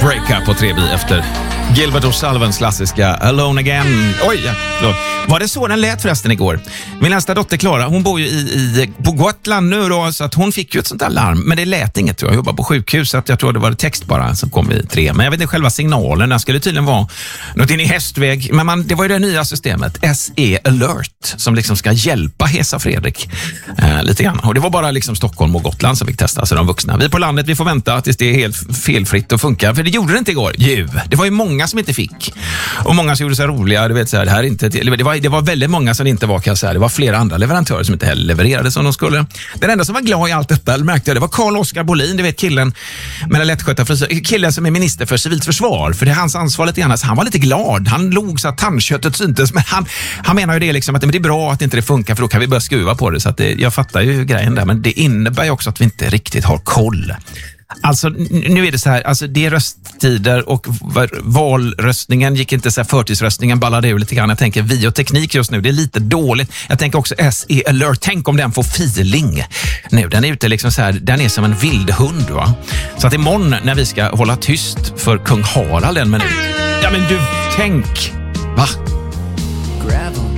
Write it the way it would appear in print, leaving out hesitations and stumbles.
Break Up på 3B efter Gilbert O'Sullivans klassiska Alone Again. Oj, förlåt. Var det så den lät förresten igår? Min nästa dotter Klara, hon bor ju på Gotland nu då, så att hon fick ju ett sånt där larm. Men det lät inget, tror jag. Jag jobbar på sjukhus, så att jag tror det var text bara som kom i 3. Men jag vet inte själva signalen. Den skulle tydligen vara något in i hästväg. Men det var ju det nya systemet, SE Alert, som liksom ska hjälpa Hesa Fredrik lite grann. Och det var bara liksom Stockholm och Gotland som fick testa, så de vuxna. Vi på landet, vi får vänta tills det är helt felfritt och funkar. För det gjorde det inte igår. Det var ju många som inte fick. Och många som gjorde sig roliga. Du vet, så här, det här är inte det var väldigt många som inte var, kan jag säga. Det var flera andra leverantörer som inte heller levererade som de skulle. Den enda som var glad i allt detta, märkte jag, det var Carl-Oskar Bolin, du vet killen med den lättskötta frisyr, killen som är minister för civilt försvar. För det är hans ansvar lite grann. Han var lite glad. Han log så att tandköttet syntes. Men han menar ju det liksom att men det är bra att inte det funkar, för då kan vi börja skruva på det. Så att jag fattar ju grejen där. Men det innebär ju också att vi inte riktigt har koll. Alltså nu är det så här, alltså det är rösttider och valröstningen gick inte så här, förtidsröstningen ballade ur lite grann. Jag tänker vi och teknik just nu, det är lite dåligt. Jag tänker också SE Alert, tänk om den får feeling nu. Den är ute liksom så här, den är som en vildhund, va? Så att imorgon när vi ska hålla tyst för kung Harald en minut. Ja men du, tänk, va?